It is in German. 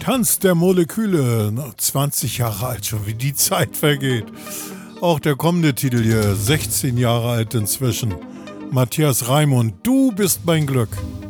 Tanz der Moleküle, 20 Jahre alt schon, wie die Zeit vergeht. Auch der kommende Titel hier, 16 Jahre alt inzwischen. Matthias Raimund, du bist mein Glück.